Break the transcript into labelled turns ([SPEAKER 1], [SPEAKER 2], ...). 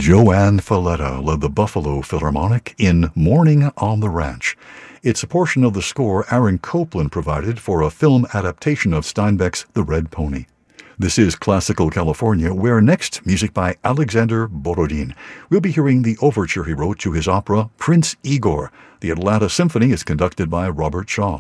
[SPEAKER 1] Joanne Falletta led the Buffalo Philharmonic in Morning on the Ranch. It's a portion of the score Aaron Copland provided for a film adaptation of Steinbeck's The Red Pony. This is Classical California, where next, music by Alexander Borodin. We'll be hearing the overture he wrote to his opera Prince Igor. The Atlanta Symphony is conducted by Robert Shaw.